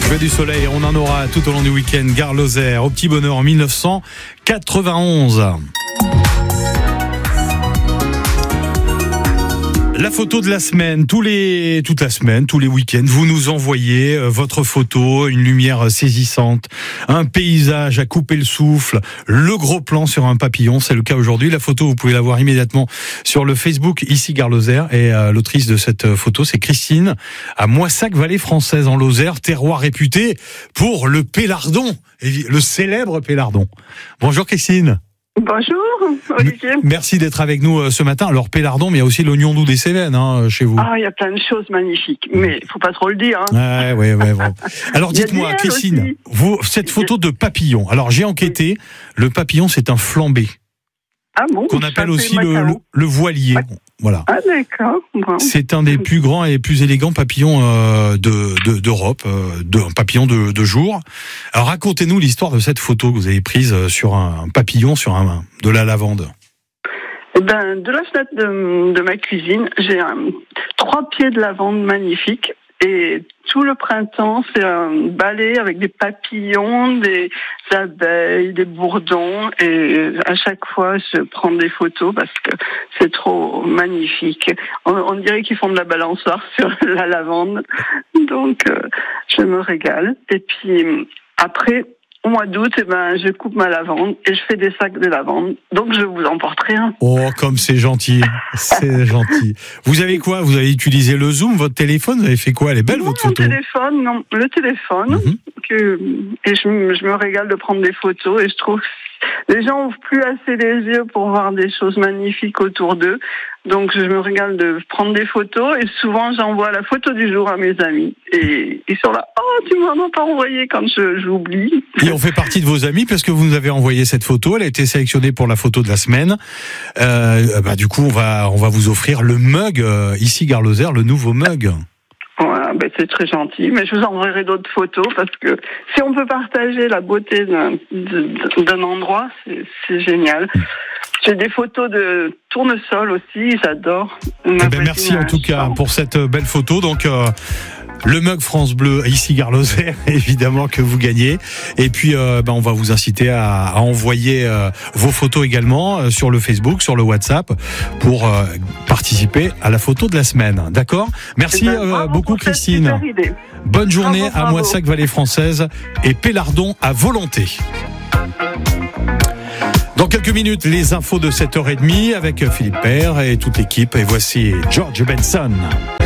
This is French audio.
Je veux du soleil, on en aura tout au long du week-end. Gare Lozère, au petit bonheur en 1991. La photo de la semaine, toute la semaine, tous les week-ends, vous nous envoyez votre photo, une lumière saisissante, un paysage à couper le souffle, le gros plan sur un papillon, c'est le cas aujourd'hui. La photo, vous pouvez la voir immédiatement sur le Facebook, ici Gare Lozère, et l'autrice de cette photo, c'est Christine, à Moissac, vallée française en Lozère, terroir réputé pour le pélardon, le célèbre pélardon. Bonjour Christine. Bonjour, Olivier. Merci d'être avec nous ce matin. Alors, pélardon, mais il y a aussi l'oignon doux des Cévennes, chez vous. Ah, il y a plein de choses magnifiques, mais il faut pas trop le dire. Ouais. Alors, dites-moi, Christine, cette photo de papillon. Alors, j'ai enquêté. Le papillon, c'est un flambé. Ah bon? Qu'on appelle aussi le voilier. Ouais. Voilà. Ah, d'accord. Bon. C'est un des plus grands et plus élégants papillons d'Europe, un papillon de jour. Alors, racontez-nous l'histoire de cette photo que vous avez prise sur un papillon, de la lavande. De la fenêtre de ma cuisine, j'ai 3 pieds de lavande magnifiques. Et tout le printemps, c'est un balai avec des papillons, des abeilles, des bourdons. Et à chaque fois, je prends des photos parce que c'est trop magnifique. On dirait qu'ils font de la balançoire sur la lavande. Donc, je me régale. Et puis, après, au mois d'août, je coupe ma lavande et je fais des sacs de lavande. Donc, je vous emporterai un. Oh, comme c'est gentil. C'est gentil. Vous avez quoi? Vous avez utilisé le zoom, votre téléphone? Vous avez fait quoi? Elle est belle, votre photo? Le téléphone. Et je me régale de prendre des photos et je trouve que les gens n'ouvrent plus assez les yeux pour voir des choses magnifiques autour d'eux. Donc, je me régale de prendre des photos et souvent, j'envoie la photo du jour à mes amis. Et ils sont là, oh, tu m'en as pas envoyé quand j'oublie. Et on fait partie de vos amis parce que vous nous avez envoyé cette photo. Elle a été sélectionnée pour la photo de la semaine. Du coup, on va vous offrir le mug, ici Gare Lozère, le nouveau mug. Voilà, c'est très gentil, mais je vous enverrai d'autres photos parce que si on peut partager la beauté d'un endroit, c'est génial. J'ai des photos de tournesol aussi, j'adore. Merci en tout cas pour cette belle photo. Donc le mug France Bleu ici Gare Lozère, évidemment que vous gagnez. Et puis on va vous inciter à envoyer vos photos également sur le Facebook, sur le WhatsApp pour participer à la photo de la semaine. D'accord? Merci beaucoup Christine. Bonne journée à Moissac, vallée française et pélardon à volonté. Dans quelques minutes, les infos de 7h30 avec Philippe Père et toute l'équipe. Et voici George Benson.